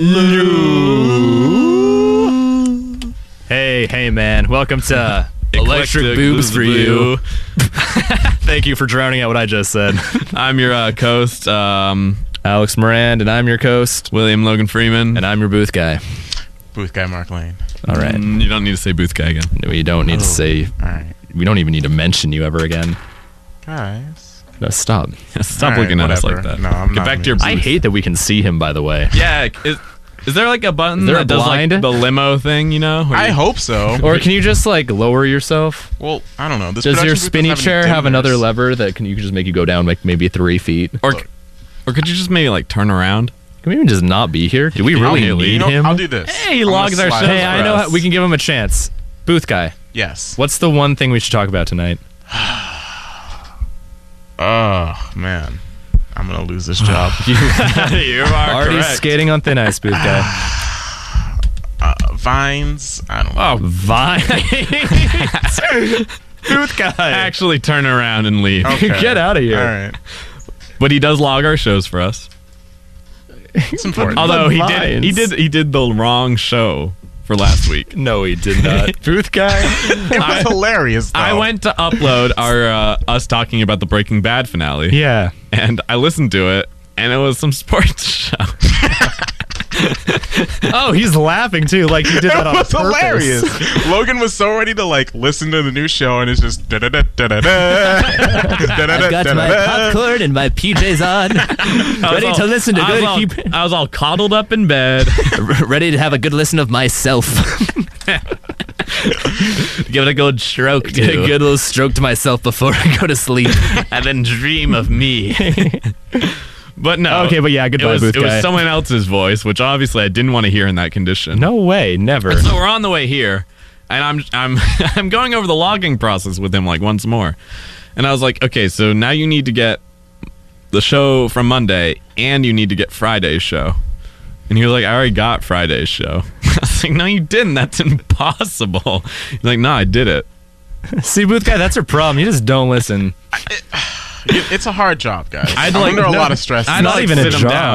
Hey, man. Welcome to Electric Boobs for You. Thank you for drowning out what I just said. I'm your host, Alex Morand, and I'm your host, William Logan Freeman. and I'm your booth guy. Booth guy Mark Lane. All right. You don't need to say booth guy again. We don't need to say, All right, we don't even need to mention you ever again. guys. No, stop. Stop All right, looking at us whatever. like that. No, I'm Get not back to your mean. I booth. hate that we can see him, by the way. Yeah, is there like a button Is there that a does like blind? the limo thing, you know? Where I you- hope so. Or can you just, like, lower yourself? Well, I don't know. This Does your production booth spinny doesn't chair any have another dimmers. lever that you can just make you go down like maybe 3 feet? or could you just maybe like turn around? Can we even just not be here? Do we really I'll- need You know, him? I'll do this. Hey, he I'm gonna logs our slide shows over. Hey, I know us. how, we can give him a chance. Booth guy, Yes. what's the one thing we should talk about tonight? Oh man, I'm gonna lose this job. You are Already correct. skating on thin ice, booth guy. Vines. I don't know. Oh, Vine. Booth guy. actually turn around and leave. Okay. Get out of here. All right. But he does log our shows for us. It's important. Although he Vines. did the wrong show for last week. No, he did not. Booth guy. it was hilarious. Though. I went to upload our us talking about the Breaking Bad finale. Yeah. And I listened to it, and it was some sports show. Oh, he's laughing too, like he did that on It was purpose. hilarious. Logan was so ready to like listen to the new show, and it's just da da da da da da. I've got my popcorn and my PJs on, ready to listen to good. I was all coddled up in bed. Ready to have a good listen of myself. Give it a good stroke, Get a good little stroke to myself before I go to sleep. and then dream of me. But no. Okay, but yeah, goodbye, it booth was guy. someone else's voice, which obviously I didn't want to hear in that condition. No way, never. So we're on the way here, and I'm I'm going over the logging process with him like once more, and I was like, okay, so now you need to get the show from Monday, and you need to get Friday's show. And he was like, I already got Friday's show. I was like, no, you didn't. That's impossible. He's like, no, I did it. See, booth guy, that's your problem. You just don't listen. It's a hard job, guys. I'd I'm like- under a no, lot of stress. I'd not like even a sit him job. down.